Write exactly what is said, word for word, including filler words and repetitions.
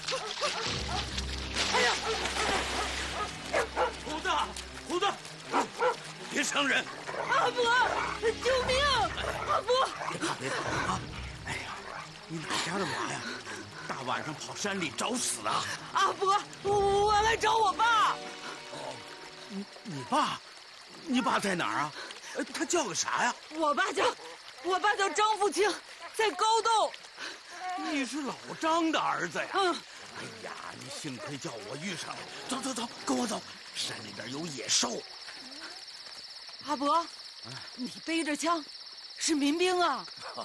哎呀！虎子，虎子，别伤人！ 阿伯，救命！阿伯， 别怕，别怕啊！哎呀，你哪家的娃呀？大晚上跑山里找死啊！ 阿伯，我来找我爸。 哦，你你爸？你爸在哪儿啊？他叫个啥呀？ 我爸叫，我爸叫张富清，在高洞。 你是老张的儿子呀？ 嗯。 哎呀，你幸亏叫我遇上了。走走走，跟我走，山里边有野兽。 阿伯，你背着枪，是民兵啊？